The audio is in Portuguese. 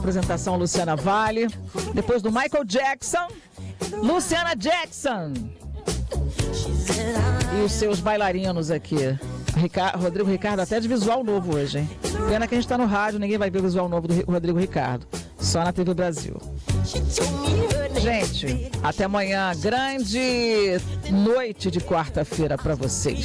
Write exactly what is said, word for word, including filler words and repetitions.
Apresentação Luciana Vale. Depois do Michael Jackson, Luciana Jackson. E os seus bailarinos aqui. Ricardo, Rodrigo Ricardo, até de visual novo hoje, hein? Pena que a gente tá no rádio, ninguém vai ver o visual novo do Rodrigo Ricardo. Só na T V Brasil. Gente, até amanhã. Grande noite de quarta-feira pra vocês.